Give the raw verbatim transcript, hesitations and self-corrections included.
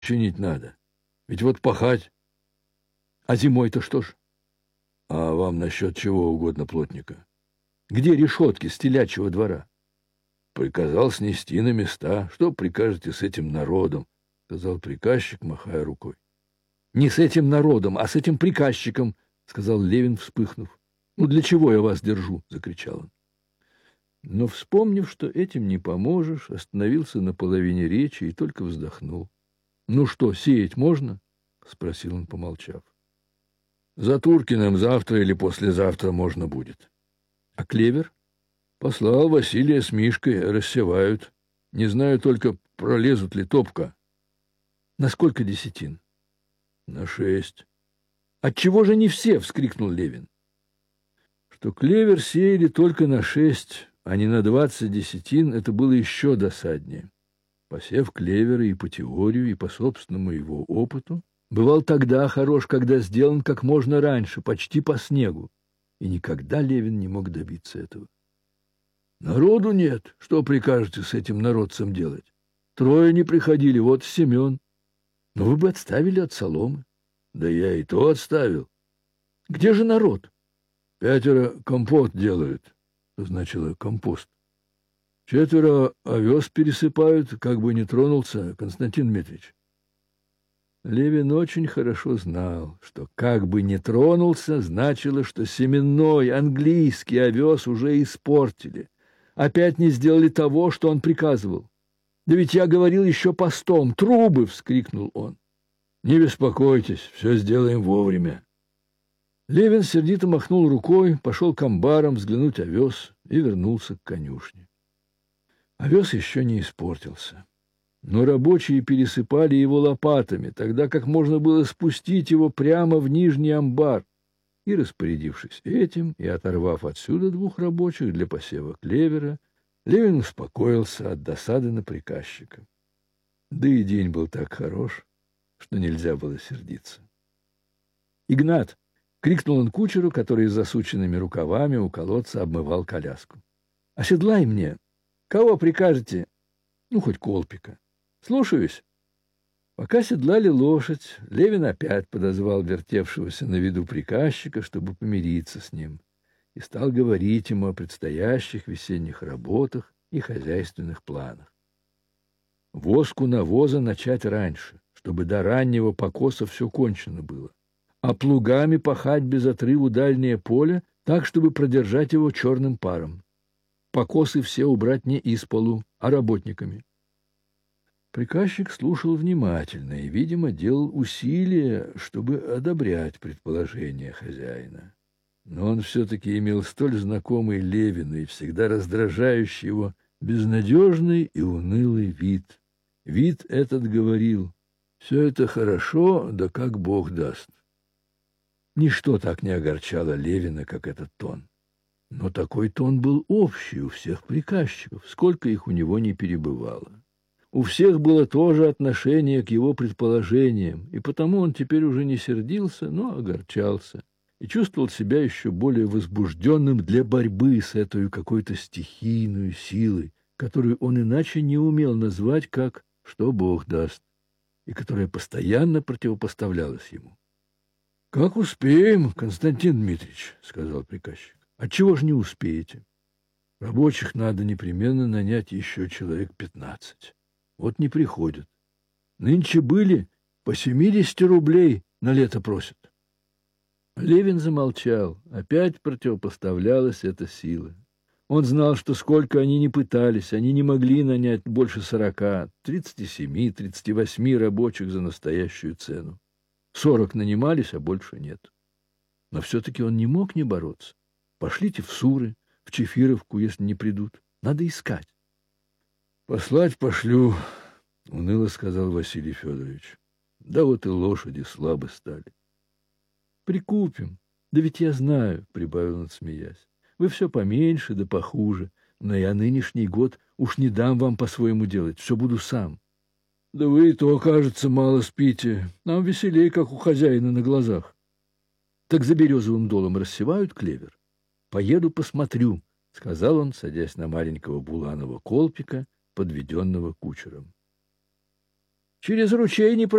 чинить надо. Ведь вот пахать. А зимой-то что ж? А вам насчет чего угодно плотника? Где решетки с телячьего двора? Приказал снести на места. Что прикажете с этим народом? Сказал приказчик, махая рукой. Не с этим народом, а с этим приказчиком, сказал Левин, вспыхнув. Ну для чего я вас держу? Закричал он. Но, вспомнив, что этим не поможешь, остановился на половине речи и только вздохнул. Ну что, сеять можно? Спросил он, помолчав. За Туркиным завтра или послезавтра можно будет. А клевер? Послал Василия с Мишкой, рассевают. Не знаю только, пролезут ли топка. На сколько десятин? На шесть. Отчего же не все? Вскрикнул Левин. Что клевер сеяли только на шесть, а не на двадцать десятин, это было еще досаднее. Посев клевера и по теорию, и по собственному его опыту, бывал тогда хорош, когда сделан как можно раньше, почти по снегу. И никогда Левин не мог добиться этого. Народу нет. Что прикажете с этим народцем делать? Трое не приходили, вот Семен. Но вы бы отставили от соломы. Да я и то отставил. Где же народ? Пятеро компот делают. Что значило компост? Четверо овес пересыпают, как бы не тронулся Константин Дмитриевич. Левин очень хорошо знал, что как бы не тронулся, значило, что семенной английский овес уже испортили. Опять не сделали того, что он приказывал. Да ведь я говорил еще постом. Трубы! — вскрикнул он. Не беспокойтесь, все сделаем вовремя. Левин сердито махнул рукой, пошел к амбарам взглянуть овес и вернулся к конюшне. Овес еще не испортился, но рабочие пересыпали его лопатами, тогда как можно было спустить его прямо в нижний амбар. И, распорядившись этим и оторвав отсюда двух рабочих для посева клевера, Левин успокоился от досады на приказчика. Да и день был так хорош, что нельзя было сердиться. «Игнат!» — крикнул он кучеру, который с засученными рукавами у колодца обмывал коляску. «Оседлай мне! Кого прикажете? Ну, хоть Колпика. Слушаюсь!» Пока седлали лошадь, Левин опять подозвал вертевшегося на виду приказчика, чтобы помириться с ним, и стал говорить ему о предстоящих весенних работах и хозяйственных планах. Воску навоза начать раньше, чтобы до раннего покоса все кончено было, а плугами пахать без отрыву дальнее поле, так, чтобы продержать его черным паром. Покосы все убрать не из полу, а работниками. Приказчик слушал внимательно и, видимо, делал усилия, чтобы одобрять предположение хозяина. Но он все-таки имел столь знакомый Левину и всегда раздражающий его безнадежный и унылый вид. Вид этот говорил: «Все это хорошо, да как Бог даст». Ничто так не огорчало Левина, как этот тон. Но такой тон был общий у всех приказчиков, сколько их у него не перебывало. У всех было то же отношение к его предположениям, и потому он теперь уже не сердился, но огорчался и чувствовал себя еще более возбужденным для борьбы с этой какой-то стихийной силой, которую он иначе не умел назвать как «что Бог даст», и которая постоянно противопоставлялась ему. — Как успеем, Константин Дмитриевич, — сказал приказчик. — Отчего ж не успеете? Рабочих надо непременно нанять еще человек пятнадцать. Вот не приходят. Нынче были, по семьдесят рублей на лето просят. Левин замолчал. Опять противопоставлялась эта сила. Он знал, что сколько они ни пытались, они не могли нанять больше сорока, тридцати семи, тридцати восьми рабочих за настоящую цену. Сорок нанимались, а больше нет. Но все-таки он не мог не бороться. Пошлите в Суры, в Чефировку, если не придут. Надо искать. — Послать пошлю, — уныло сказал Василий Федорович. — Да вот и лошади слабы стали. — Прикупим. Да ведь я знаю, — прибавил он, смеясь. — Вы все поменьше да похуже, но я нынешний год уж не дам вам по-своему делать, все буду сам. — Да вы и то, кажется, мало спите. Нам веселей, как у хозяина на глазах. — Так за березовым долом рассевают клевер? Поеду посмотрю, — сказал он, садясь на маленького буланого колпика, подведенного кучером. Через ручей не